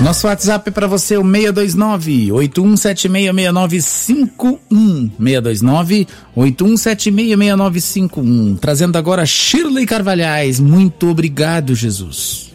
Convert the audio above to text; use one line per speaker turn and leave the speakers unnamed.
Nosso WhatsApp é para você, o 629-81766951. 629-81766951. Trazendo agora Shirley Carvalhais. Muito obrigado, Jesus.